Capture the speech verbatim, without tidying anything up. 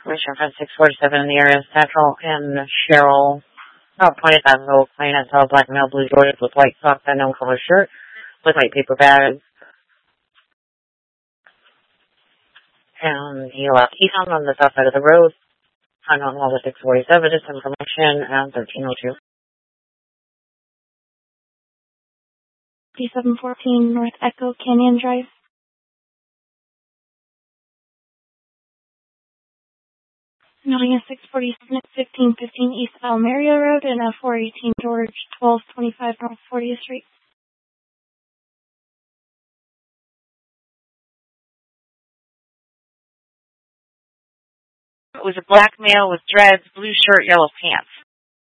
Commissioner from six forty-seven in the area of Central and Cheryl. Oh, pointed out an old plane. I saw a black male, blue Jordans with white socks, unknown color shirt with white paper bags. And he left eastbound on the south side of the road. Unknown level six forty-seven, just information, and thirteen oh two. seven fourteen North Echo Canyon Drive. Noting a six forty-seven at fifteen fifteen East Almeria Road and a four eighteen George twelve twenty-five North fortieth Street. It was a black male with dreads, blue shirt, yellow pants.